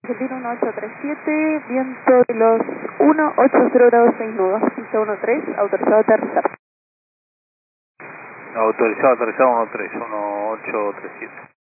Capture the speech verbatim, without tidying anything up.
Argentina uno ocho tres siete, viento de los uno ocho cero grados seis nudos, pista uno tres, autorizado a aterrizar. Autorizado a aterrizar uno tres, uno ocho tres siete.